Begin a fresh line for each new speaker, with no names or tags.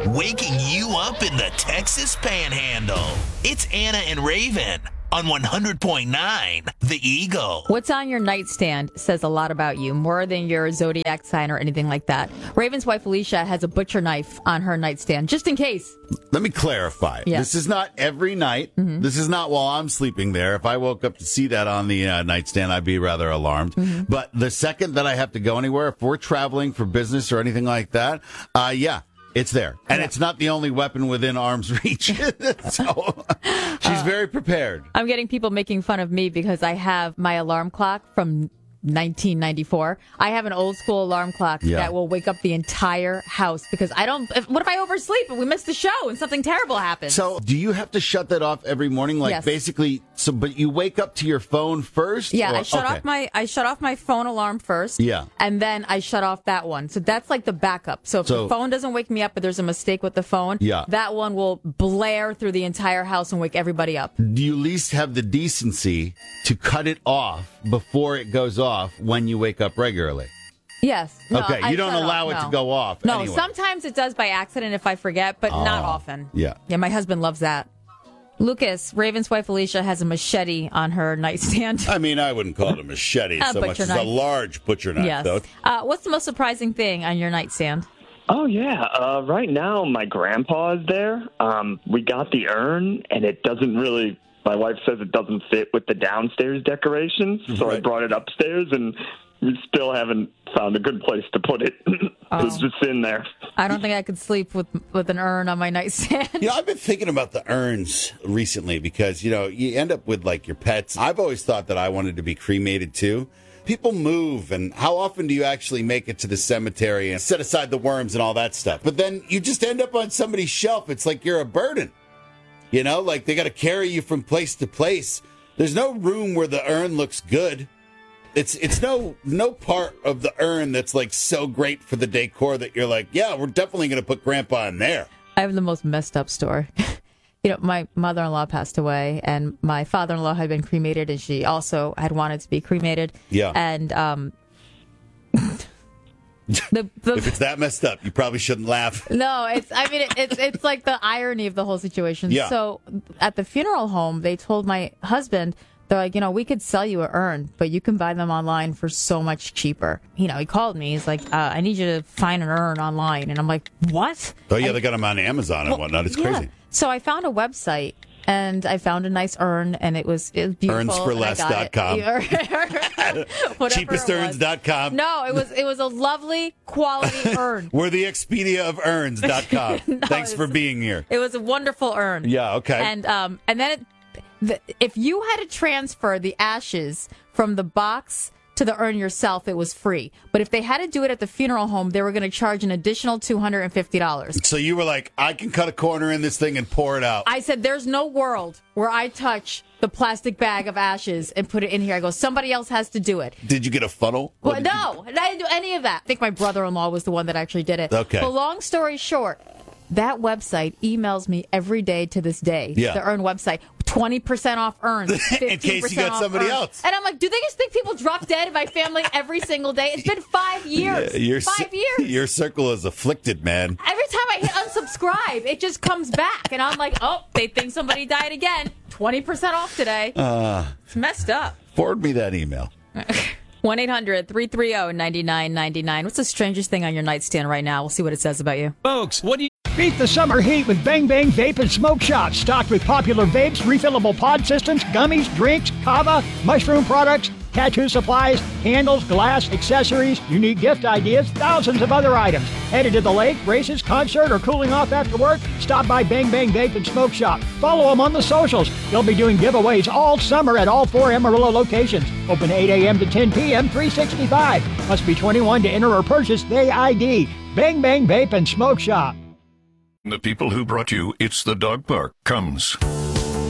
waking you up in the Texas Panhandle. It's Anna and Raven on 100.9 The Eagle.
What's on your nightstand says a lot about you, more than your zodiac sign or anything like that. Raven's wife, Alicia, has a butcher knife on her nightstand, just in case.
Let me clarify.
Yeah.
This is not every night.
Mm-hmm.
This is not while I'm sleeping there. If I woke up to see that on the nightstand, I'd be rather alarmed.
Mm-hmm.
But the second that I have to go anywhere, if we're traveling for business or anything like that, yeah. It's there. And it's not the only weapon within arm's reach. So she's very prepared.
I'm getting people making fun of me because I have my alarm clock from 1994. I have an old school alarm clock that will wake up the entire house because what if I oversleep and we miss the show and something terrible happens?
So do you have to shut that off every morning? Like basically, but you wake up to your phone first?
Yeah, I shut off my phone alarm first.
Yeah.
And then I shut off that one. So that's like the backup. So if the phone doesn't wake me up, but there's a mistake with the phone, that one will blare through the entire house and wake everybody up.
Do you at least have the decency to cut it off before it goes off when you wake up regularly?
Yes. No,
okay, you don't allow it to go off.
No,
anyway.
Sometimes it does by accident if I forget, but not often.
Yeah.
Yeah, my husband loves that. Lucas, Raven's wife Alicia, has a machete on her nightstand.
I mean, I wouldn't call it a machete so much as a large butcher knife, though.
What's the most surprising thing on your nightstand?
Oh, yeah. Right now, my grandpa is there. We got the urn, and it doesn't really... My wife says it doesn't fit with the downstairs decorations, so I brought it upstairs, and we still haven't found a good place to put it. It's just in there.
I don't think I could sleep with an urn on my nightstand.
I've been thinking about the urns recently because, you end up with, like, your pets. I've always thought that I wanted to be cremated, too. People move, and how often do you actually make it to the cemetery and set aside the worms and all that stuff? But then you just end up on somebody's shelf. It's like you're a burden. Like they got to carry you from place to place. There's no room where the urn looks good. It's no part of the urn that's like so great for the decor that you're like, yeah, we're definitely going to put Grandpa in there.
I have the most messed up story. My mother-in-law passed away, and my father-in-law had been cremated, and she also had wanted to be cremated.
Yeah.
And
if it's that messed up, you probably shouldn't laugh.
No, it's like the irony of the whole situation.
Yeah.
So at the funeral home, they told my husband, they're like, we could sell you an urn, but you can buy them online for so much cheaper. He called me. He's like, I need you to find an urn online. And I'm like, what?
Oh, yeah, they got them on Amazon and whatnot. It's crazy.
So I found a website. And I found a nice urn, and it was beautiful.
Urnsforless.com. Cheapesterns.com.
No, it was a lovely quality urn.
We're the Expedia of urns.com. Thanks for being here.
It was a wonderful urn.
Yeah, okay.
And then if you had to transfer the ashes from the box to the urn yourself, it was free. But if they had to do it at the funeral home, they were going to charge an additional $250.
So you were like, I can cut a corner in this thing and pour it out.
I said, there's no world where I touch the plastic bag of ashes and put it in here. I go, somebody else has to do it.
Did you get a funnel?
Well, no, I didn't do any of that. I think my brother-in-law was the one that actually did it.
Okay.
But long story short, that website emails me every day to this day.
Yeah.
The urn website. 20% off urns. 15%
in case you got somebody else.
And I'm like, do they just think people drop dead in my family every single day? It's been 5 years.
Yeah,
5 years.
Your circle is afflicted, man.
Every time I hit unsubscribe, it just comes back. And I'm like, oh, they think somebody died again. 20% off today. It's messed up.
Forward me that email.
1-800-330-9999. What's the strangest thing on your nightstand right now? We'll see what it says about you.
Folks, what do you... Beat the summer heat with Bang Bang Vape and Smoke Shop. Stocked with popular vapes, refillable pod systems, gummies, drinks, kava, mushroom products, tattoo supplies, candles, glass, accessories, unique gift ideas, thousands of other items. Headed to the lake, races, concert, or cooling off after work? Stop by Bang Bang Vape and Smoke Shop. Follow them on the socials. They'll be doing giveaways all summer at all 4 Amarillo locations. Open 8 a.m. to 10 p.m., 365. Must be 21 to enter or purchase the ID. Bang Bang Vape and Smoke Shop.
The people who brought you It's the Dog Park comes.